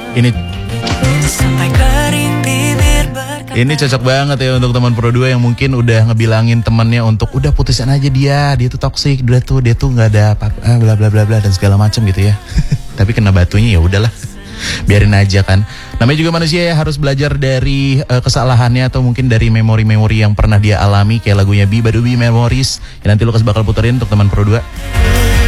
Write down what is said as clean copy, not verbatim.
Ini Ini cocok banget ya untuk teman Pro 2 yang mungkin udah ngebilangin temannya untuk udah putusin aja dia tuh toksik, dia tuh nggak ada apa-apa, bla bla bla bla dan segala macam gitu ya. Tapi kena batunya ya udahlah, biarin aja kan. Namanya juga manusia ya, harus belajar dari kesalahannya atau mungkin dari memori-memori yang pernah dia alami, kayak lagunya Bibadubi Memories yang nanti Lukas bakal puterin untuk teman Pro 2.